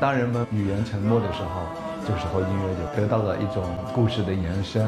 当人们语言沉默的时候，这个时候音乐就得到了一种故事的延伸。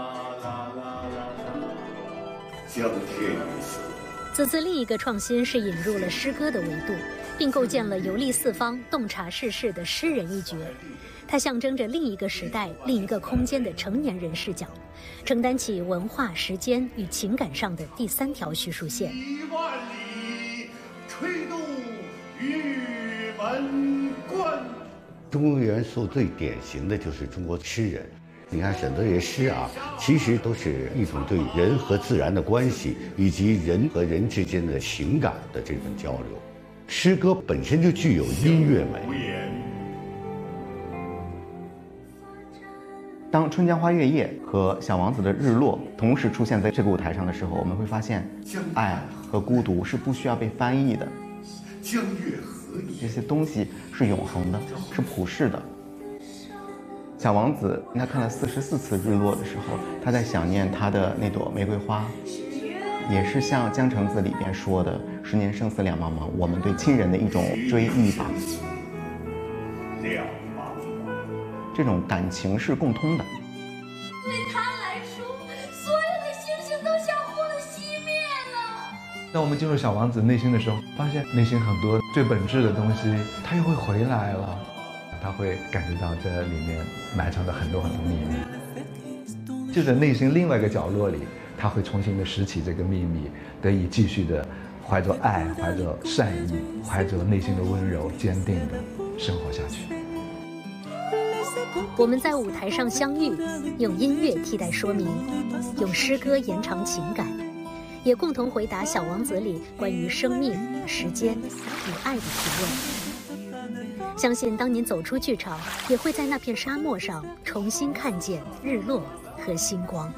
江天一色。 此次另一个创新是引入了诗歌的维度，并构建了游历四方、洞察世事的诗人一角。它象征着另一个时代、另一个空间的成年人视角，承担起文化、时间与情感上的第三条叙述线。 1万里，吹动玉门关。 中国元素最典型的就是中国诗人。你看很多这些诗啊，其实都是一种对人和自然的关系，以及人和人之间的情感的这种交流。诗歌本身就具有音乐美。 当《春江花月夜》和《小王子》的日落同时出现在这个舞台上的时候，我们会发现，爱和孤独是不需要被翻译的。 江月何以？ 这些东西是永恒的，是普世的。小王子他看了44次日落的时候，他在想念他的那朵玫瑰花，也是像《江城子》里边说的“10年生死两茫茫”，我们对亲人的一种追忆吧。这种感情是共通的。 对他来说，所有的星星都像火的熄灭了。 当我们进入小王子内心的时候，发现内心很多最本质的东西，他又会回来了。他会感觉到这里面埋藏着很多很多秘密，就在内心另外一个角落里，他会重新的拾起这个秘密，得以继续的怀着爱、怀着善意、怀着内心的温柔、坚定的生活下去。 我们在舞台上相遇，用音乐替代说明，用诗歌延长情感，也共同回答《小王子》里关于生命、时间与爱的提问。相信当您走出剧场，也会在那片沙漠上重新看见日落和星光。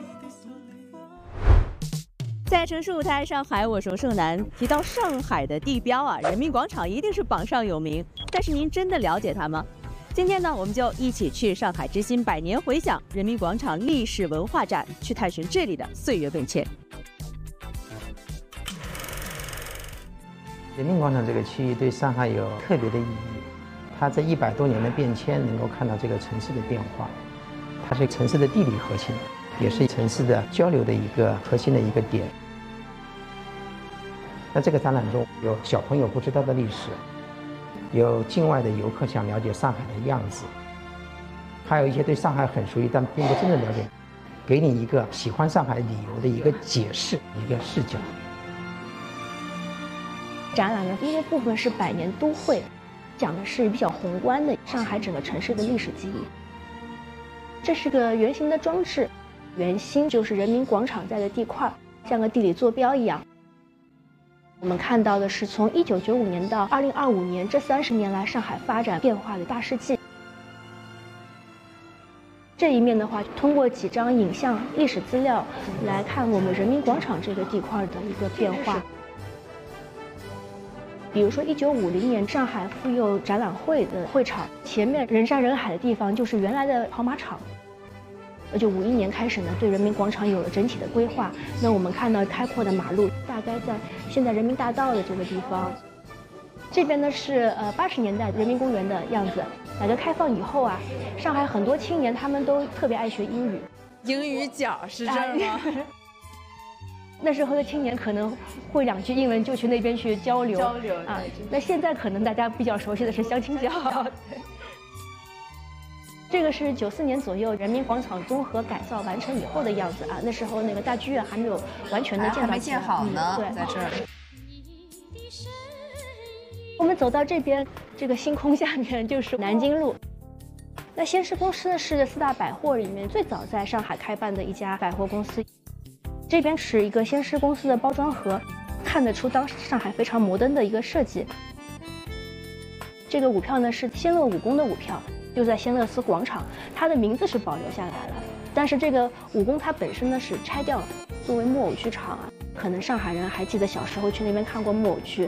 在城市舞台上海，我是盛楠。提到上海的地标啊，人民广场一定是榜上有名。但是您真的了解它吗？今天呢，我们就一起去上海之星百年回响人民广场历史文化展，去探寻这里的岁月变迁。 人民广场这个区域对上海有特别的意义，它这100多年的变迁，能够看到这个城市的变化，它是城市的地理核心，也是城市的交流的一个核心的一个点。那这个展览中有小朋友不知道的历史，有境外的游客想了解上海的样子，还有一些对上海很熟悉但并不真正了解，给你一个喜欢上海理由的一个解释，一个视角。 展览的第一个部分是百年都会，讲的是比较宏观的上海整个城市的历史记忆。这是个圆形的装置，圆心就是人民广场在的地块，像个地理坐标一样。我们看到的是从1995年到2025年这30年来上海发展变化的大事记。这一面的话，通过几张影像历史资料来看我们人民广场这个地块的一个变化。比如说1950年上海妇幼展览会的会场前面人山人海的地方就是原来的跑马场。就51年开始呢，对人民广场有了整体的规划。那我们看到开阔的马路，大概在现在人民大道的这个地方。这边呢是80年代人民公园的样子。改革开放以后啊，上海很多青年他们都特别爱学英语。 英语角是这儿吗？ 那时候的青年可能会2句英文就去那边去交流啊。那现在可能大家比较熟悉的是相亲角。这个是94年左右人民广场综合改造完成以后的样子啊。那时候那个大剧院还没有完全的建造， 还没建好呢。 对， 在这儿。 我们走到这边，这个星空下面就是南京路。那先施公司呢是4大百货里面最早在上海开办的一家百货公司。这边是一个先施公司的包装盒，看得出当时上海非常摩登的一个设计。这个舞票呢是仙乐武功的舞票，就在仙乐寺广场，它的名字是保留下来了，但是这个武功它本身呢是拆掉了，作为木偶剧场啊。可能上海人还记得小时候去那边看过木偶剧。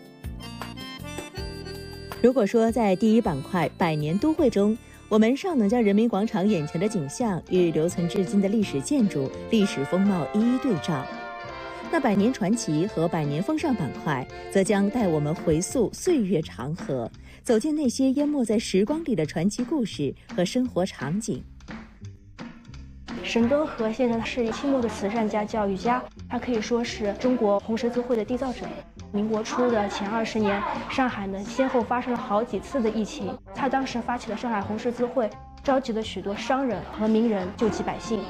如果说在第一板块百年都会中，我们尚能将人民广场眼前的景象与留存至今的历史建筑、历史风貌一一对照， 那百年传奇和百年风尚板块则将带我们回溯岁月长河，走进那些淹没在时光里的传奇故事和生活场景。 沈敦和先生是清末的慈善家、教育家，他可以说是中国红十字会的缔造者。民国初的前20年，上海呢先后发生了好几次的疫情，他当时发起了上海红十字会，召集了许多商人和名人救济百姓。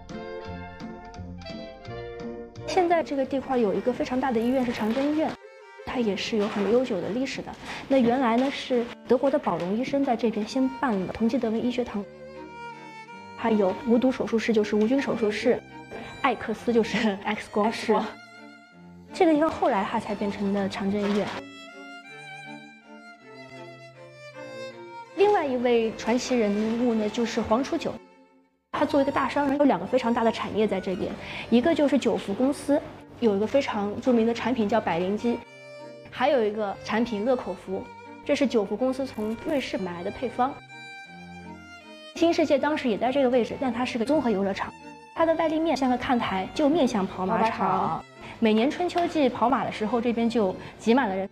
现在这个地块有一个非常大的医院，是长征医院，它也是有很悠久的历史的。那原来呢是德国的宝龙医生在这边先办了同济德文医学堂，还有无毒手术室，就是无菌手术室，艾克斯就是 X 光室。这个地方后来它才变成了长征医院。另外一位传奇人物呢，就是黄楚九。他作为一个大商人，有2个非常大的产业在这边，一个就是九福公司，有一个非常著名的产品叫百灵机，还有一个产品乐口福，这是九福公司从瑞士买来的配方。新世界当时也在这个位置，但它是个综合游乐场，它的外立面像个看台，就面向跑马场。每年春秋季跑马的时候，这边就挤满了人。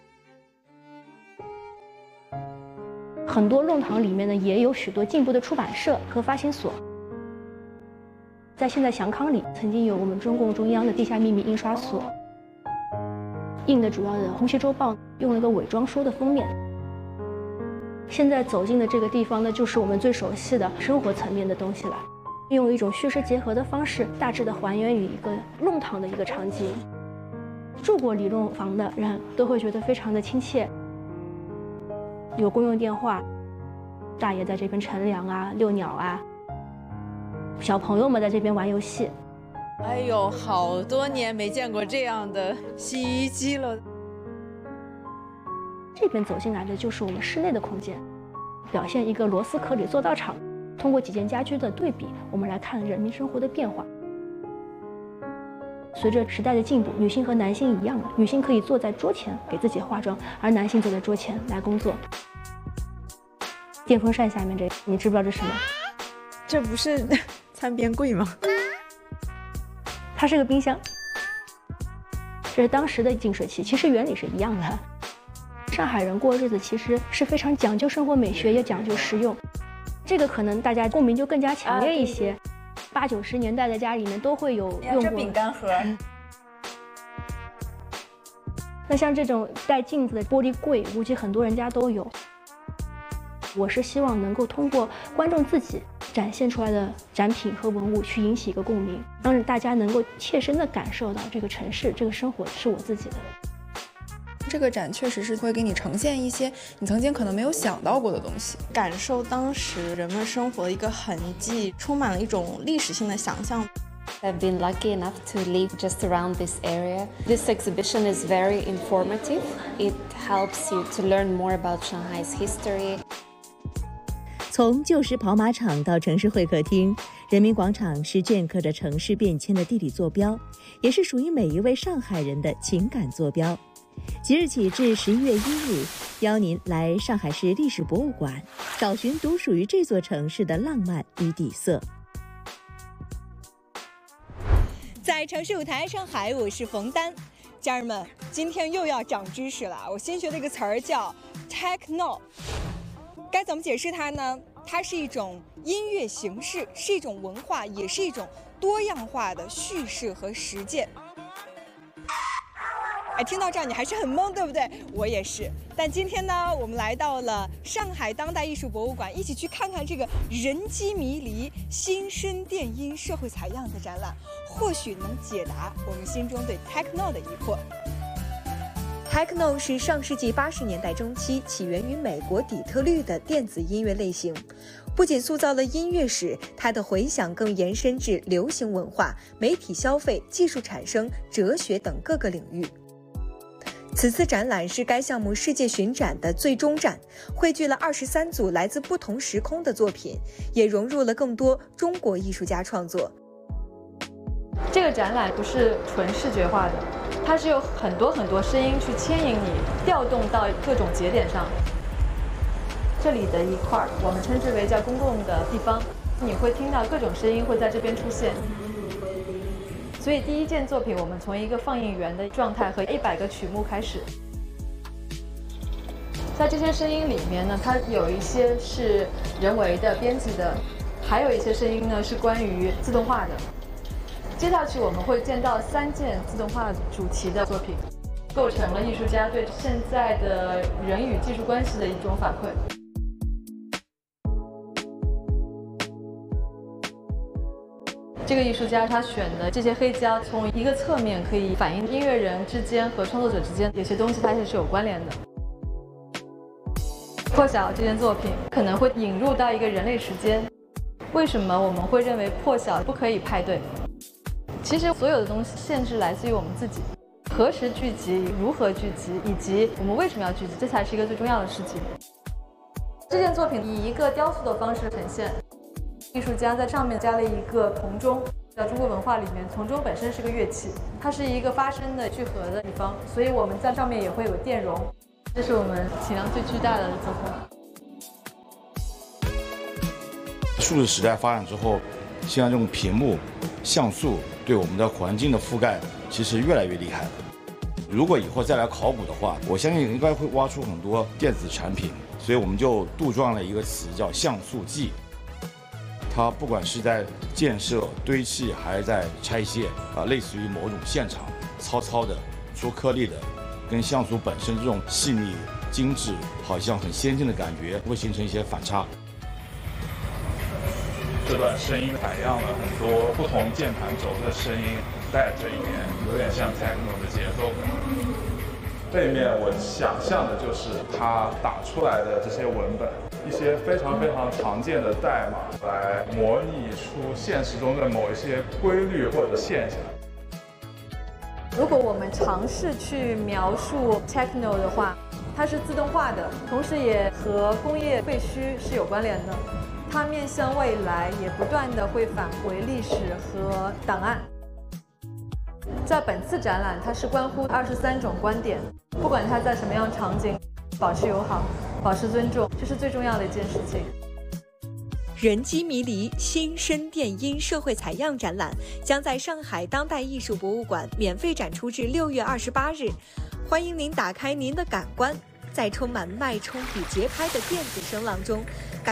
很多弄堂里面呢，也有许多进步的出版社和发行所。在现在祥康里，曾经有我们中共中央的地下秘密印刷所，印的主要的《红旗周报》用了个伪装书的封面。现在走进的这个地方呢，就是我们最熟悉的生活层面的东西了。用一种虚实结合的方式，大致的还原于一个弄堂的一个场景。住过李弄房的人都会觉得非常的亲切，有公用电话，大爷在这边乘凉啊、遛鸟啊，小朋友们在这边玩游戏。 哎呦，好多年没见过这样的洗衣机了。 这边走进来的就是我们室内的空间，表现一个螺丝壳里做道场。通过几件家居的对比，我们来看人民生活的变化。随着时代的进步，女性和男性一样了，女性可以坐在桌前给自己化妆，而男性坐在桌前来工作。电风扇下面这个，你知不知道这是什么？ 这不是餐边柜吗？ 它是个冰箱，这是当时的净水器，其实原理是一样的。上海人过日子其实是非常讲究生活美学，也讲究实用。这个可能大家共鸣就更加强烈一些。80、90年代的家里面都会有用过饼干盒。 那像这种带镜子的玻璃柜，估计很多人家都有。我是希望能够通过观众自己展现出来的展品和文物，去引起一个共鸣，让大家能够切身的感受到这个城市、这个生活是我自己的。 这个展确实是会给你呈现一些你曾经可能没有想到过的东西， 感受当时人们生活的一个痕迹，充满了一种历史性的想象。 I've been lucky enough to live just around this area. This exhibition is very informative. It helps you to learn more about Shanghai's history. 从旧时跑马场到城市会客厅，人民广场是镌刻着城市变迁的地理坐标，也是属于每一位上海人的情感坐标。即日起至11月1日，邀您来上海市历史博物馆，找寻独属于这座城市的浪漫与底色。 在城市舞台上海，我是冯丹。家人们，今天又要长知识了，我新学了一个词儿叫 techno。该怎么解释它呢？它是一种音乐形式，是一种文化，也是一种多样化的叙事和实践。哎，听到这儿你还是很懵，对不对？我也是。但今天呢，我们来到了上海当代艺术博物馆，一起去看看这个人机迷离、新生电音社会采样的展览，或许能解答我们心中对 techno 的疑惑。Techno 是上世纪80年代中期起源于美国底特律的电子音乐类型，不仅塑造了音乐史，它的回响更延伸至流行文化、媒体消费、技术产生、哲学等各个领域。此次展览是该项目世界巡展的最终站，汇聚了23组来自不同时空的作品，也融入了更多中国艺术家创作。 这个展览不是纯视觉化的，它是有很多声音去牵引你，调动到各种节点上。这里的一块我们称之为叫公共的地方，你会听到各种声音会在这边出现。 所以第一件作品我们从一个放映员的状态和100个曲目开始。在这些声音里面呢，它有一些是人为的编辑的，还有一些声音呢是关于自动化的。接下去我们会见到3件自动化主题的作品，构成了艺术家对现在的人与技术关系的一种反馈。这个艺术家他选的这些黑胶，从一个侧面可以反映音乐人之间和创作者之间有些东西它也是有关联的。破晓这件作品可能会引入到一个人类时间。为什么我们会认为破晓不可以派对？其实所有的东西限制来自于我们自己，何时聚集、如何聚集，以及我们为什么要聚集，这才是一个最重要的事情。这件作品以一个雕塑的方式呈现，艺术家在上面加了一个铜钟。在中国文化里面，铜钟本身是个乐器，它是一个发声的聚合的地方，所以我们在上面也会有电容。这是我们体量最巨大的作品。 数字时代发展之后，现在这种屏幕、像素对我们的环境的覆盖其实越来越厉害了。如果以后再来考古的话，我相信应该会挖出很多电子产品，所以我们就杜撰了一个词叫像素记。它不管是在建设、堆砌，还是在拆卸，类似于某种现场糙糙的、粗颗粒的，跟像素本身这种细腻、精致、好像很先进的感觉，会形成一些反差。 这段声音采样了很多不同键盘轴的声音在这里面，有点像 techno 的节奏感。背面我想象的就是他打出来的这些文本，一些非常非常常见的代码，来模拟出现实中的某一些规律或者现象。 如果我们尝试去描述 techno 的话，它是自动化的，同时也和工业废墟是有关联的。它面向未来，也不断的会返回历史和档案。在本次展览，它是关乎23种观点，不管它在什么样的场景，保持友好，保持尊重，这是最重要的一件事情。 人机迷离新声电音社会采样展览将在上海当代艺术博物馆免费展出至6月28日，欢迎您打开您的感官，在充满脉冲与节拍的电子声浪中，